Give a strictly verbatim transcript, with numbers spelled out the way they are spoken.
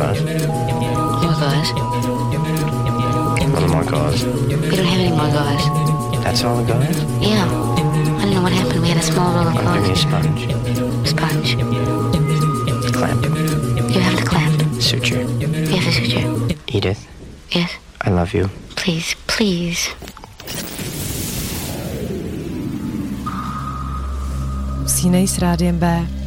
gauze. More gauze? A little more gauze. We don't have any more gauze. That's all the gauze? Yeah. I don't know what happened. We had a small roll of I'll give you a gauze. sponge. Sponge. Clamp. You have the clamp. Suture. We have a suture. Edith, Yes? I love you. Please, please. Usínej s Rádiem B.